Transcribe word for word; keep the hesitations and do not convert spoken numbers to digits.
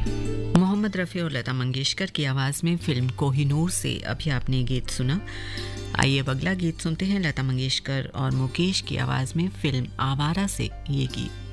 मोहम्मद रफ़ी और लता मंगेशकर की आवाज़ में फिल्म कोहिनूर से अभी आपने गीत सुना। आइए अब अगला गीत सुनते हैं लता मंगेशकर और मुकेश की आवाज़ में फिल्म आवारा से ये गीत।